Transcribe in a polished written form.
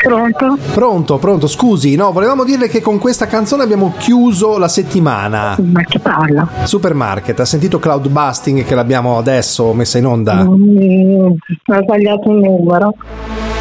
Pronto, scusi, no, volevamo dirle che con questa canzone abbiamo chiuso la settimana. Ma che parla? Supermarket, ha sentito Cloud Busting che l'abbiamo adesso messa in onda? Ho sbagliato il numero.